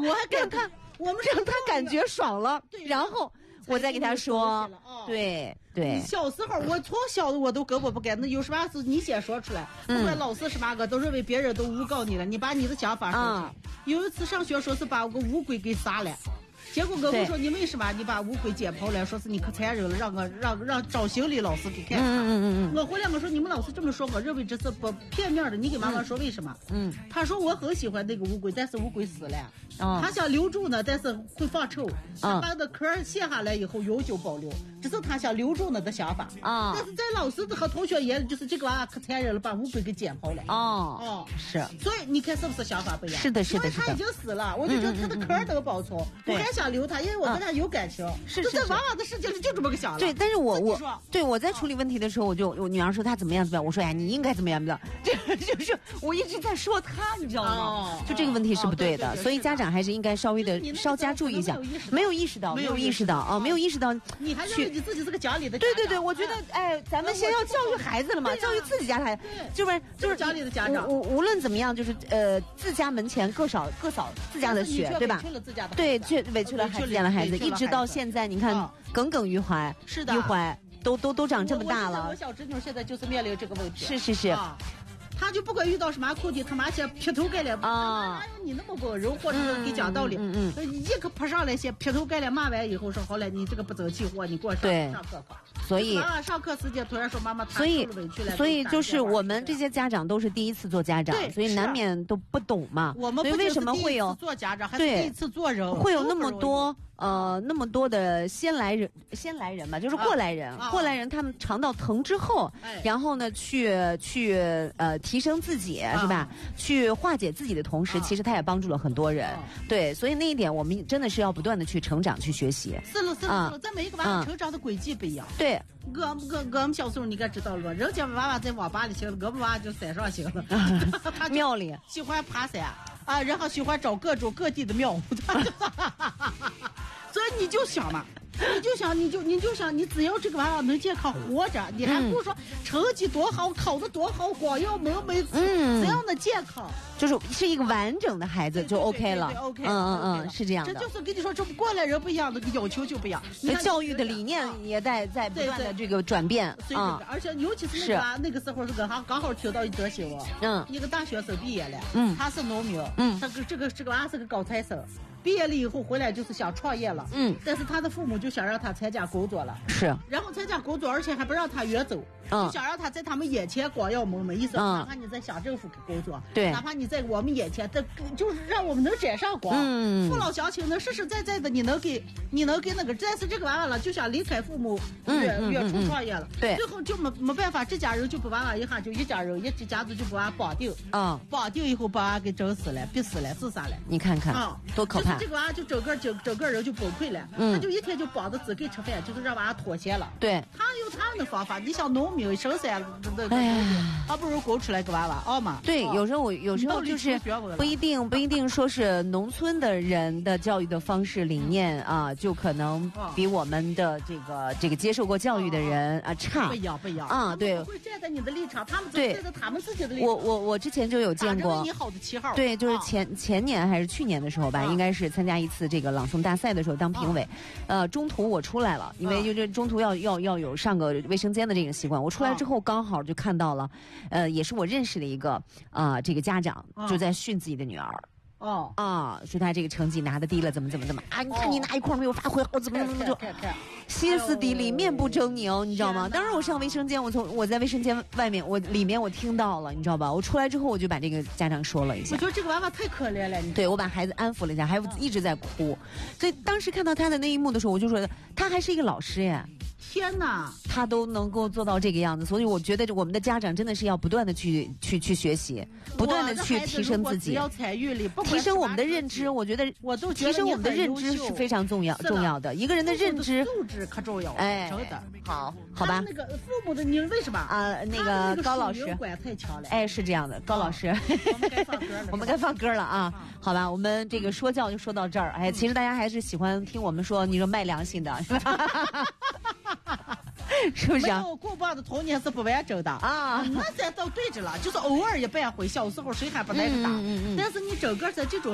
我还让他感觉爽了，然后我再给他说，对。 小时候我从小我都根本不该，那有什么事你先说出来，不管老师什么个都认为别人都诬告你了，你把你的想法说出来。有一次上学说是把我个乌龟给杀了。结果我说你为什么你把乌龟解剖了？说是你可残忍了，让找心理老师给看。我回来我说你们老师这么说，我认为这是不片面的。你给妈妈说为什么？他说我很喜欢那个乌龟，但是乌龟死了，他想留住呢，但是会放臭，他把那壳卸下来以后永久保留，这是他想留住呢的想法。但是在老师和同学眼里，就是这个娃可残忍了，把乌龟给解剖了。 是。 所以你看是不是想法不一样？ 是的。 因为他已经死了，我就觉得他的壳能保存，我还想留他，因为我跟他有感情。 是。 在娃娃的世界里就这么个想了。 对，但是我在处理问题的时候，我女儿说她怎么样，我说你应该怎么样。这就是我一直在说她，你知道吗？就这个问题是不对的，所以家长还是应该稍微的稍加注意一下。没有意识到。 你还认为你自己是个讲理的家长？对，我觉得咱们先要教育孩子了嘛，教育自己家孩子， 就是讲理的家长。 无论怎么样，就是自家门前各扫自家的雪，对吧？对，却委屈了自家的孩子，一直到现在，你看耿耿于怀。 是的， 于怀都长这么大了。 我小侄女现在就是面临这个问题。 是。 他就不管遇到什么困境，他妈先劈头盖脸哪有你那么温柔，或者是给讲道理，一个扑上来先劈头盖脸骂完以后说好了，你这个不争气货，你给我上课吧。 所以妈妈上课时间突然说妈妈她受了委屈了， 所以就是我们这些家长都是第一次做家长，所以难免都不懂嘛。 我们为什么会有做家长，还是第一次做人， 会有那么多的先来人嘛，就是过来人，他们尝到疼之后，然后呢去提升自己，是吧？去化解自己的同时，其实他也帮助了很多人。对，所以那一点我们真的是要不断的去成长，去学习。 是了，咱每一个娃娃成长的轨迹不一样。 对， 我们小时候你该知道了，人家娃娃在网吧里行了，我们娃娃就山上行了。他庙里喜欢爬山然后喜欢找各地的庙。所以你就想嘛，你就想，你只要这个娃娃能健康活着，你还不说成绩多好，考得多好，光耀门楣，只要能健康， 是一个完整的孩子就 OK 了。 OK， 是这样的。 这就是跟你说，这过来人不一样的要求就不一样。 教育的理念也在不断的这个转变而且尤其是那个时候是刚好听到一则新闻，一个大学生毕业了，他是农民，他这个娃是个高材生。毕业了以后回来就是想创业了，但是他的父母就想让他参加工作了，然后参加工作，而且还不让他远走，就想让他在他们眼前光耀门楣，意思哪怕你在乡政府工作，哪怕你在我们眼前，就是让我们能沾上光，父老乡亲能实实在在的，你能给那个，但是这个娃娃了就想离开父母远处创业了，最后就没办法，这家人就不娃娃一下就一家人一家子就把娃绑定，绑定以后把娃给整死了，逼死了，自杀了， 你看看多可怕。 这个娃就整个人就崩溃了，他就一天就绑着只给吃饭，就是让娃妥协了。 对， 他有他的方法。你想农民生山还不如供出来个娃娃嘛。 对，有时候就是不一定说是农村的人的教育的方式理念就可能比我们的这个接受过教育的人差。 不一样对， 会站在你的立场，他们站在他们自己的立场。 我之前就有见过你好的旗号。 对，就是前年还是去年的时候吧，应该是参加一次这个朗诵大赛的时候当评委，中途我出来了，因为就这中途要有上个卫生间的这个习惯，我出来之后刚好就看到了，也是我认识的一个这个家长就在训自己的女儿。说他这个成绩拿的低了，怎么你看你哪一块没有发挥好，怎么就歇斯底里，面不狰狞，你知道吗？当时我上卫生间，我在卫生间外面，里面我听到了，你知道吧？我出来之后我就把这个家长说了一下。 我觉得这个娃娃太可怜了。 对，我把孩子安抚了一下，孩子一直在哭。所以当时看到他的那一幕的时候，我就说他还是一个老师呀。 天哪， 他都能够做到这个样子，所以我觉得我们的家长真的是要不断的去学习，不断的去提升自己，提升我们的认知。我觉得提升我们的认知是非常重要的。一个人的认知素质可重要，真的。 好吧。 那个父母的你为什么那个高老师管太强了。 是这样的，高老师，我们该放歌了啊。好吧，我们这个说教就说到这儿。其实大家还是喜欢听我们说，你说卖良心的。是不是啊？ 没有过棒的童年是不完整的那咱倒对着了，就是偶尔一半回，小时候谁还不来着打？但是你整个在这种